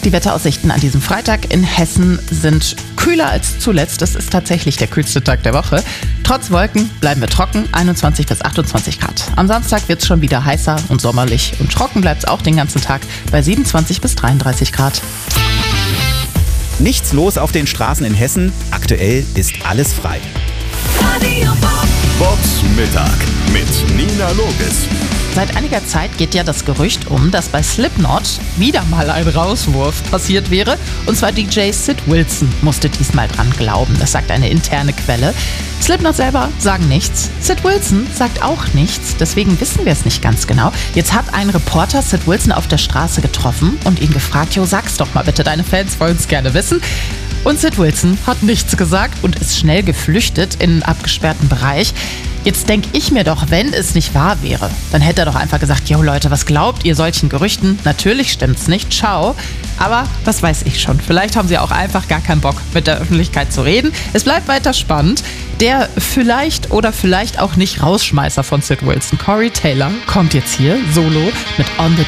Die Wetteraussichten an diesem Freitag in Hessen sind kühler als zuletzt. Das ist tatsächlich der kühlste Tag der Woche. Trotz Wolken bleiben wir trocken, 21 bis 28 Grad. Am Samstag wird es schon wieder heißer und sommerlich. Und trocken bleibt es auch den ganzen Tag bei 27 bis 33 Grad. Nichts los auf den Straßen in Hessen. Aktuell ist alles frei. Vox Mittag mit Nina Logis. Seit einiger Zeit geht ja das Gerücht um, dass bei Slipknot wieder mal ein Rauswurf passiert wäre. Und zwar DJ Sid Wilson musste diesmal dran glauben. Das sagt eine interne Quelle. Slipknot selber sagen nichts. Sid Wilson sagt auch nichts. Deswegen wissen wir es nicht ganz genau. Jetzt hat ein Reporter Sid Wilson auf der Straße getroffen und ihn gefragt, jo, sag's doch mal bitte, deine Fans wollen es gerne wissen. Und Sid Wilson hat nichts gesagt und ist schnell geflüchtet in einen abgesperrten Bereich. Jetzt denke ich mir doch, wenn es nicht wahr wäre, dann hätte er doch einfach gesagt, jo Leute, was glaubt ihr solchen Gerüchten? Natürlich stimmt's nicht, ciao. Aber was weiß ich schon, vielleicht haben sie auch einfach gar keinen Bock, mit der Öffentlichkeit zu reden. Es bleibt weiter spannend. Der vielleicht oder vielleicht auch nicht Rausschmeißer von Sid Wilson, Corey Taylor, kommt jetzt hier solo mit On the